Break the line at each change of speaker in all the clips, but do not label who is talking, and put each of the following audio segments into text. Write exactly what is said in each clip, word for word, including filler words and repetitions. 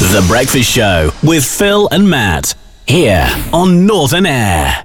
The Breakfast Show with Phil and Matt, here on Northern Air.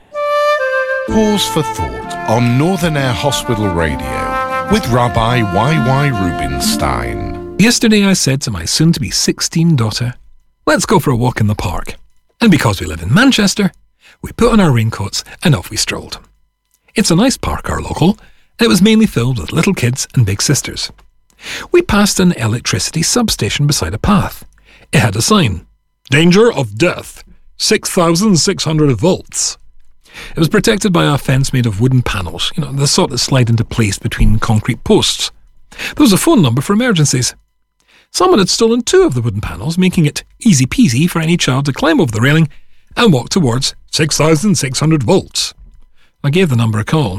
Pause for thought on Northern Air Hospital Radio with Rabbi Y Y Rubinstein.
Yesterday I said to my soon-to-be sixteen daughter, let's go for a walk in the park. And because we live in Manchester, we put on our raincoats and off we strolled. It's a nice park, our local, and it was mainly filled with little kids and big sisters. We passed an electricity substation beside a path. It had a sign, "Danger of death, six thousand six hundred volts." It was protected by a fence made of wooden panels, you know, the sort that slide into place between concrete posts. There was a phone number for emergencies. Someone had stolen two of the wooden panels, making it easy peasy for any child to climb over the railing and walk towards six thousand six hundred volts. I gave the number a call.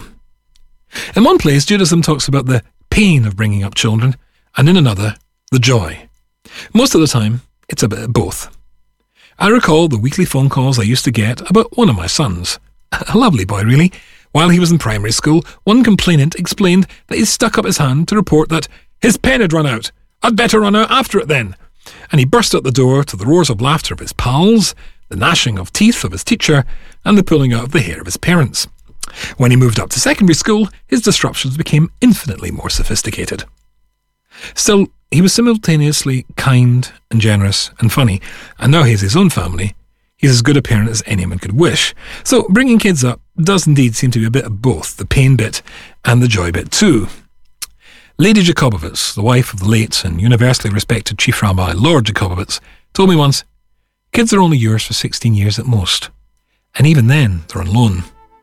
In one place, Judaism talks about the pain of bringing up children, and in another, the joy. Most of the time, it's a bit of both. I recall the weekly phone calls I used to get about one of my sons. A lovely boy, really. While he was in primary school, one complainant explained that he stuck up his hand to report that his pen had run out. I'd better run out after it then. And he burst out the door to the roars of laughter of his pals, the gnashing of teeth of his teacher, and the pulling out of the hair of his parents. When he moved up to secondary school, his disruptions became infinitely more sophisticated. Still, he was simultaneously kind and generous and funny, and now he has his own family. He's as good a parent as anyone could wish. So bringing kids up does indeed seem to be a bit of both, the pain bit and the joy bit too. Lady Jacobowitz, the wife of the late and universally respected Chief Rabbi Lord Jacobowitz, told me once, kids are only yours for sixteen years at most, and even then they're on loan.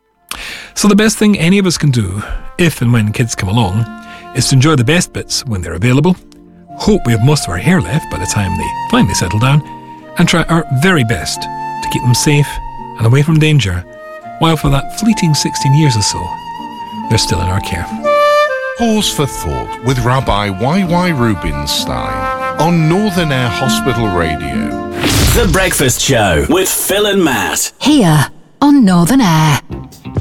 So the best thing any of us can do, if and when kids come along, is to enjoy the best bits when they're available, hope we have most of our hair left by the time they finally settle down, and try our very best to keep them safe and away from danger, while for that fleeting sixteen years or so, they're still in our care.
Pause for thought with Rabbi Y Y Rubinstein on Northern Air Hospital Radio.
The Breakfast Show with Phil and Matt.
Here on Northern Air.